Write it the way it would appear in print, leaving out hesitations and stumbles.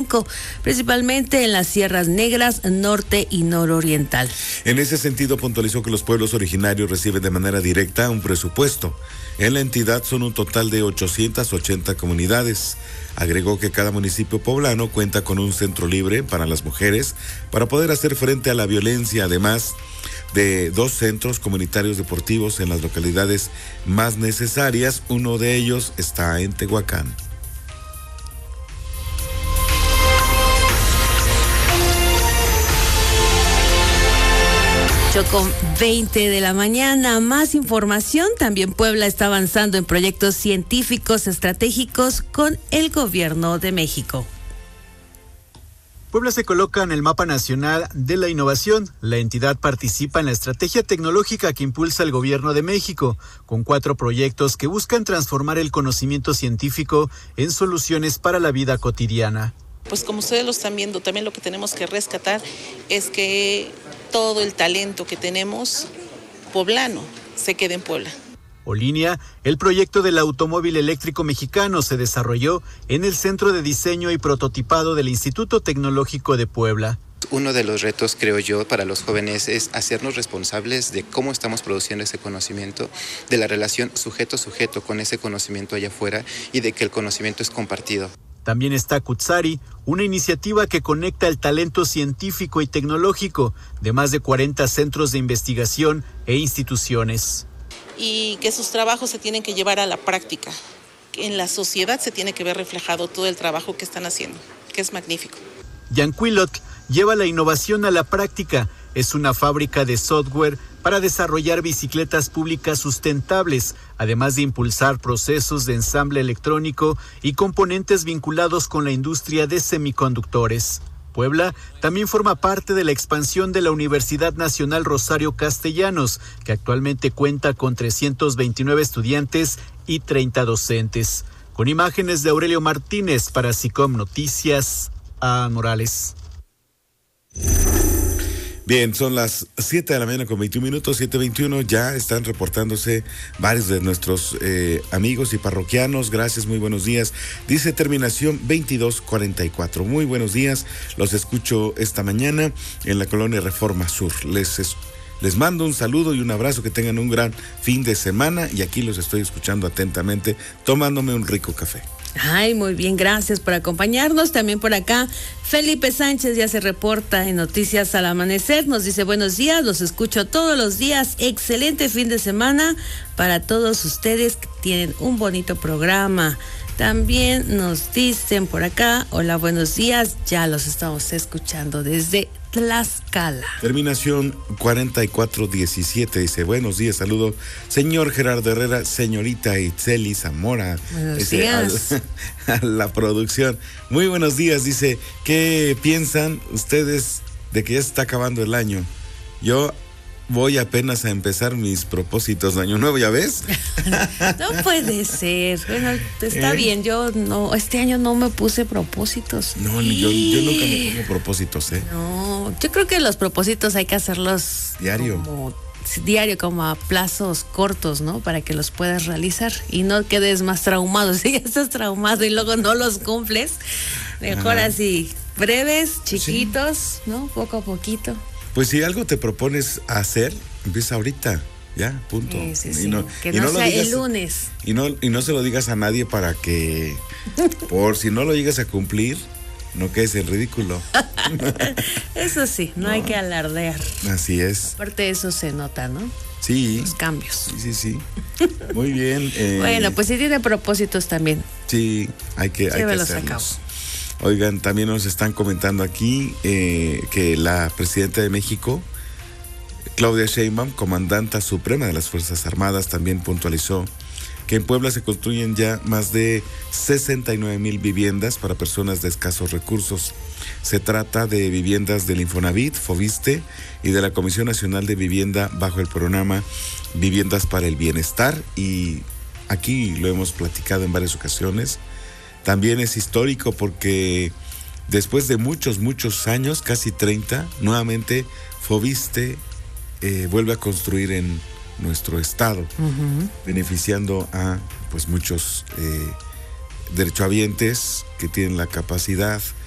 México, principalmente en las sierras negras, norte y nororiental. En ese sentido, puntualizó que los pueblos originarios reciben de manera directa un presupuesto. En la entidad son un total de 880 comunidades. Agregó que cada municipio poblano cuenta con un centro libre para las mujeres para poder hacer frente a la violencia, además de 2 centros comunitarios deportivos en las localidades más necesarias. Uno de ellos está en Tehuacán. Con 20 de la mañana, más información. También Puebla está avanzando en proyectos científicos estratégicos con el gobierno de México. Puebla se coloca en el mapa nacional de la innovación. La entidad participa en la estrategia tecnológica que impulsa el gobierno de México, con 4 proyectos que buscan transformar el conocimiento científico en soluciones para la vida cotidiana. Pues como ustedes lo están viendo, también lo que tenemos que rescatar es que todo el talento que tenemos poblano se quede en Puebla. Olinia, el proyecto del automóvil eléctrico mexicano, se desarrolló en el Centro de Diseño y Prototipado del Instituto Tecnológico de Puebla. Uno de los retos, creo yo, para los jóvenes es hacernos responsables de cómo estamos produciendo ese conocimiento, de la relación sujeto-sujeto con ese conocimiento allá afuera y de que el conocimiento es compartido. También está Kutsari, una iniciativa que conecta el talento científico y tecnológico de más de 40 centros de investigación e instituciones. Y que sus trabajos se tienen que llevar a la práctica. En la sociedad se tiene que ver reflejado todo el trabajo que están haciendo, que es magnífico. Yanquilot lleva la innovación a la práctica. Es una fábrica de software para desarrollar bicicletas públicas sustentables, además de impulsar procesos de ensamble electrónico y componentes vinculados con la industria de semiconductores. Puebla también forma parte de la expansión de la Universidad Nacional Rosario Castellanos, que actualmente cuenta con 329 estudiantes y 30 docentes. Con imágenes de Aurelio Martínez para SICOM Noticias, A. Morales. Bien, son las 7 de la mañana con 21 minutos, 7:21, ya están reportándose varios de nuestros amigos y parroquianos. Gracias, muy buenos días. Dice terminación 2244. Muy buenos días, los escucho esta mañana en la colonia Reforma Sur. Les mando un saludo y un abrazo, que tengan un gran fin de semana y aquí los estoy escuchando atentamente, tomándome un rico café. Ay, muy bien, gracias por acompañarnos. También por acá, Felipe Sánchez ya se reporta en Noticias al Amanecer. Nos dice buenos días, los escucho todos los días. Excelente fin de semana para todos ustedes que tienen un bonito programa. También nos dicen por acá, hola, buenos días, ya los estamos escuchando desde Tlaxcala. Terminación 4417 dice, buenos días, saludo, señor Gerardo Herrera, señorita Itzeli Zamora. Buenos días. A la producción. Muy buenos días, dice, ¿qué piensan ustedes de que ya se está acabando el año? Yo voy apenas a empezar mis propósitos de año nuevo, ¿ya ves? No puede ser. Bueno, está bien. Yo no, este año no me puse propósitos. No, yo nunca me pongo propósitos, ¿eh? No, yo creo que los propósitos hay que hacerlos diario. Diario, como a plazos cortos, ¿no? Para que los puedas realizar y no quedes más traumado. Si ya estás traumado y luego no los cumples, mejor así, breves, chiquitos, sí, ¿no? Poco a poquito. Pues si algo te propones hacer, empieza ahorita, ya, punto. Sí. Que no sea el lunes. Y no se lo digas a nadie para que, por si no lo llegas a cumplir, no quedes en ridículo. Eso sí, no hay que alardear. Así es. Aparte de eso se nota, ¿no? Sí. Los cambios. Sí. Muy bien. Bueno, pues si tiene propósitos también. Sí, hay que hacerlos. Oigan, también nos están comentando aquí que la presidenta de México, Claudia Sheinbaum, comandanta suprema de las Fuerzas Armadas, también puntualizó que en Puebla se construyen ya más de 69,000 viviendas para personas de escasos recursos. Se trata de viviendas del Infonavit, Foviste y de la Comisión Nacional de Vivienda bajo el programa Viviendas para el Bienestar, y aquí lo hemos platicado en varias ocasiones. También es histórico porque después de muchos años, casi 30, nuevamente Foviste vuelve a construir en nuestro estado, beneficiando a pues muchos derechohabientes que tienen la capacidad